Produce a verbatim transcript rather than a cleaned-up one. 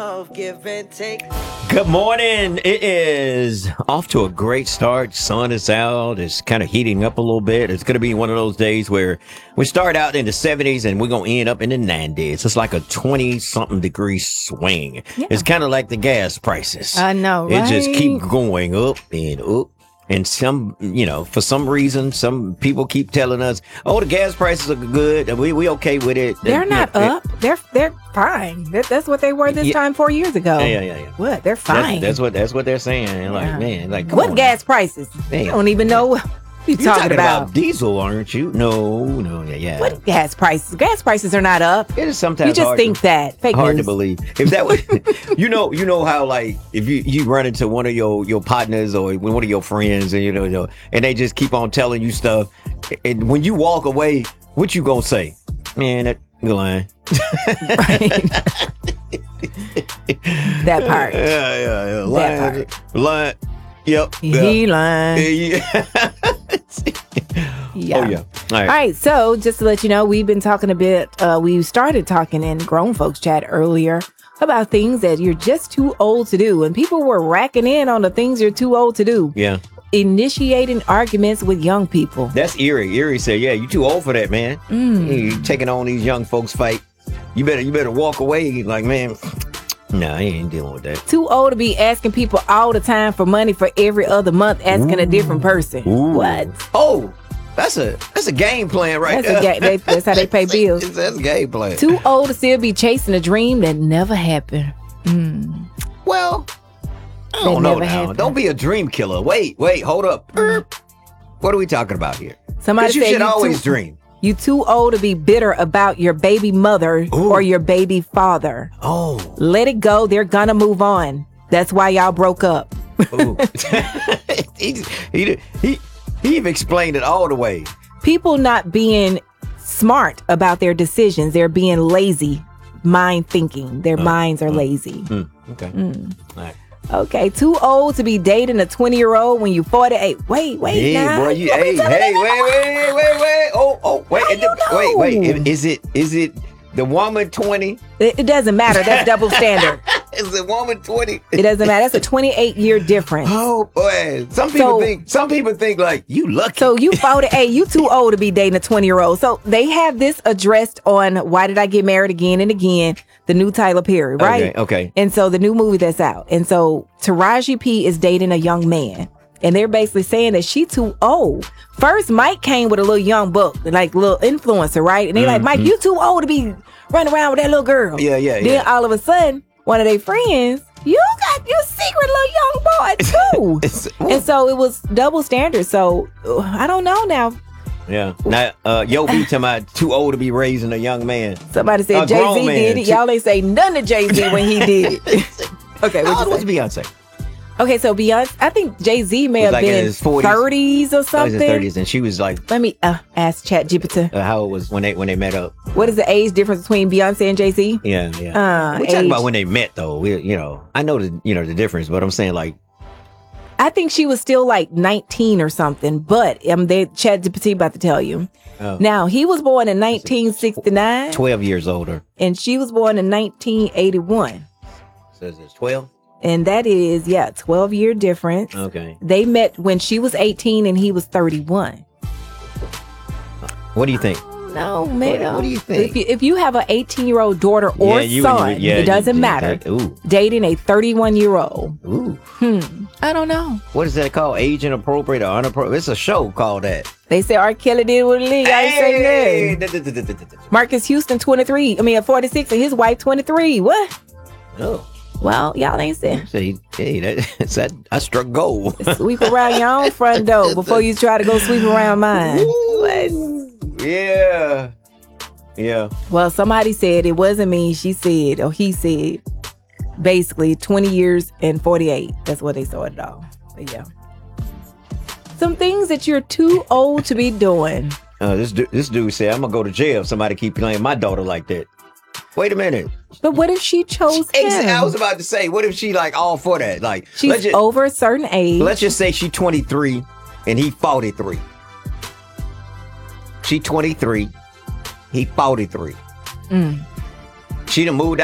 Of give and take. Good morning. It is off to a great start. Sun is out. It's kind of heating up a little bit. It's going to be one of those days where we start out in the seventies and we're going to end up in the nineties. It's like a twenty-something degree swing. Yeah. It's kind of like the gas prices. I know, right? It just keep going up and up. And some, you know, for some reason, some people keep telling us, "Oh, the gas prices are good. We we okay with it." They're not yeah, up. They're they're fine. That, that's what they were this yeah. time four years ago. Yeah, yeah, yeah. yeah. What? They're fine. That's, that's what that's what they're saying. Yeah. Like, man, like come what on, gas prices? Man. I don't even know what you're, you're talking, talking about. about. Diesel, aren't you? No, no, yeah, yeah. What gas prices? Gas prices are not up. It is sometimes you just hard think to, that fake hard news. to believe. If that was, you know, you know how like if you you run into one of your your partners or one of your friends and you know, you know and they just keep on telling you stuff, and when you walk away, what you gonna say? Man, that you're lying. That part. Yeah, yeah, yeah. Lying. That part. Lying. Yep. He yeah. lying. Yeah. Yeah. Oh, yeah. All right. All right. So just to let you know, we've been talking a bit. Uh, we started talking in grown folks chat earlier about things that you're just too old to do. And people were racking in on the things you're too old to do. Yeah. Initiating arguments with young people. That's Erie. Erie said, yeah, you too old for that, man. Mm. You taking on these young folks fight. You better you better walk away. Like, man, no, I ain't dealing with that. Too old to be asking people all the time for money for every other month, asking Ooh. a different person. Ooh. What? Oh, that's a that's a game plan right that's there. A ga- they, that's how they pay bills. That's a game plan. Too old to still be chasing a dream that never happened. Mm. Well, I don't know now. Don't be a dream killer. Wait, wait, hold up. Mm. What are we talking about here? Somebody you said should you always too, dream. You too old to be bitter about your baby mother Ooh. or your baby father. Oh. Let it go. They're gonna move on. That's why y'all broke up. Ooh. he, he, he, he explained it all the way. People not being smart about their decisions. They're being lazy, mind thinking. Their uh, minds are uh, lazy. Mm, okay. Mm. All right. Okay, too old to be dating a twenty-year-old when you forty-eight. Wait, wait, yeah, now. Boy, you, hey, hey, wait, wait, wait, wait. Oh, oh, wait, How you know? wait, wait. Is it, is it the woman twenty? It, it doesn't matter. That's double standard. Is the woman twenty? It doesn't matter. That's a twenty-eight year difference. Oh boy, some people So- think. Some people think like you lucky. So you forty-eight, you too old to be dating a twenty-year-old. So they have this addressed on Why Did I Get Married Again and Again, the new Tyler Perry, right? Okay, okay. And so the new movie that's out. And so Taraji P is dating a young man. And they're basically saying that she too old. First, Mike came with a little young buck, like little influencer, right? And they Mm-hmm. like, Mike, you too old to be running around with that little girl. Yeah, yeah, Then yeah. all of a sudden, one of their friends, you got your secret little young boy too. And so it was double standard. So uh, I don't know now. Yeah. Now, uh, Yo B talking about too old to be raising a young man. Somebody said A Jay-Z grown man, did it. too- Y'all ain't say none to Jay-Z when he did it. Okay, How what old you was say? Beyonce? Okay, so Beyonce, I think Jay-Z may Was have like in been his forties. thirties or I was something. in thirties, and she was like, Let me uh, ask ChatGPT. uh, how it was when they when they met up. What is the age difference between Beyonce and Jay-Z? Yeah, yeah. Uh, we talking age. about when they met though. We, you know, I know the you know the difference, but I'm saying like, I think she was still like nineteen or something, but um, they ChatGPT about to tell you. oh, Now, he was born in nineteen sixty-nine, twelve years older. and she was born in nineteen eighty-one. Says it's twelve. And that is, yeah, twelve year difference. Okay. They met when she was eighteen and he was thirty-one. What do you think? No, man. What- what do you think? If you, if you have an eighteen-year-old daughter or Yeah, you- son, yeah, it doesn't you- matter. that- ooh. Dating a thirty-one-year-old. Ooh. Hmm. I don't know. What is that called? Age inappropriate or inappropriate? It's a show called that. They say R. Kelly did with Lee. I ain't say Hey! nothing. Marcus Houston, twenty-three. I mean, at forty-six, and his wife, twenty-three. What? Oh. Well, y'all ain't saying. Say, hey, that, that I struck gold. Sweep around your own front door before you try to go sweep around mine. Ooh, yeah. Yeah. Well, somebody said, it wasn't me. She said, or he said, basically twenty years and forty-eight. That's what they saw it all. But yeah. Some things that you're too old to be doing. Uh, this, du- this dude said, I'm going to go to jail if somebody keep playing my daughter like that. Wait a minute. But what if she chose him? Exactly. I was about to say, what if she like all for that? Like, She's let's just, over a certain age. let's just say she twenty-three and he forty-three. She twenty-three, he forty-three. Mm. She done moved